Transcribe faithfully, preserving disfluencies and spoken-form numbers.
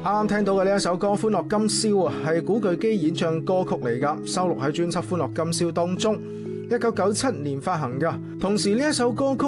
啱啱聽到嘅呢一首歌《歡樂今宵》啊，係古巨基演唱歌曲嚟噶，收錄喺專輯《歡樂今宵》當中，一九九七年發行噶。同時呢一首歌曲